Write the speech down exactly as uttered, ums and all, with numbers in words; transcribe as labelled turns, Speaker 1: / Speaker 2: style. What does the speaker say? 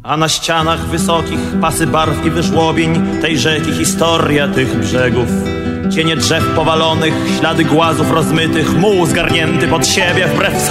Speaker 1: A na ścianach wysokich pasy barw i wyżłobień tej rzeki historia tych brzegów. Cienie drzew powalonych, ślady głazów rozmytych, muł zgarnięty pod siebie wbrew